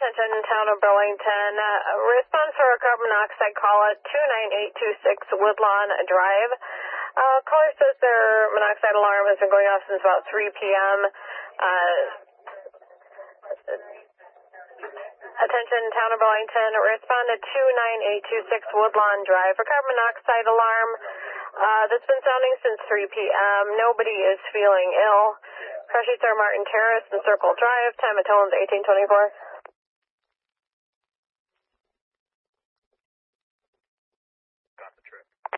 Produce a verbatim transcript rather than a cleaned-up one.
Attention, Town of Burlington. Uh, response for a carbon monoxide call at two nine eight two six Woodlawn Drive. Uh, caller says their monoxide alarm has been going off since about three p.m. Uh, attention, Town of Burlington. Respond to two nine eight two six Woodlawn Drive for carbon monoxide alarm. Uh, that's been sounding since three p.m. Nobody is feeling ill. Crash sheets are Martin Terrace and Circle Drive. Time of tones eighteen twenty-four. Got the trip.